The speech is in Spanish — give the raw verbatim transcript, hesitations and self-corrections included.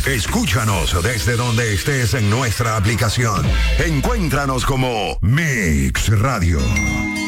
Escúchanos desde donde estés en nuestra aplicación. Encuéntranos como Mix Radio.